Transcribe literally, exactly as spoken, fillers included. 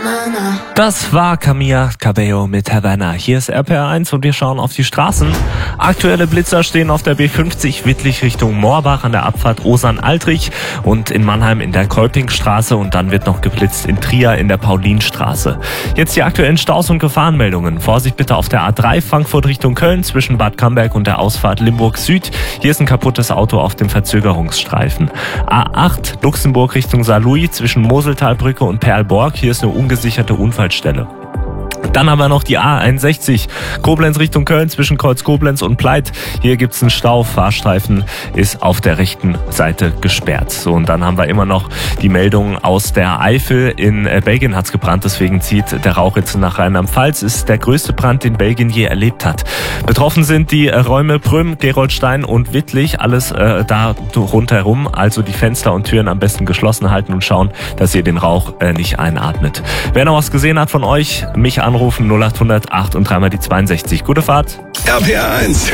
Das war Camila Cabello mit Havana. Hier ist R P R eins und wir schauen auf die Straßen. Aktuelle Blitzer stehen auf der B fünfzig Wittlich Richtung Moorbach an der Abfahrt Osern-Altrich und in Mannheim in der Kolpingstraße, und dann wird noch geblitzt in Trier in der Paulinstraße. Jetzt die aktuellen Staus und Gefahrenmeldungen. Vorsicht bitte auf der A drei Frankfurt Richtung Köln zwischen Bad Camberg und der Ausfahrt Limburg Süd. Hier ist ein kaputtes Auto auf dem Verzögerungsstreifen. A acht Luxemburg Richtung Saarlouis zwischen Moseltalbrücke und Perlborg. Hier ist eine ungesicherte Unfallstelle. Dann haben wir noch die A einundsechzig Koblenz Richtung Köln zwischen Kreuz Koblenz und Pleit. Hier gibt's einen Stau. Fahrstreifen ist auf der rechten Seite gesperrt. So, und dann haben wir immer noch die Meldung aus der Eifel. In Belgien hat's gebrannt, deswegen zieht der Rauch jetzt nach Rheinland-Pfalz. Ist der größte Brand, den Belgien je erlebt hat. Betroffen sind die Räume Prüm, Geroldstein und Wittlich. Alles äh, da rundherum. Also die Fenster und Türen am besten geschlossen halten und schauen, dass ihr den Rauch äh, nicht einatmet. Wer noch was gesehen hat von euch, mich anrufen null acht hundert acht und dreimal die zweiundsechzig. Gute Fahrt. R P R eins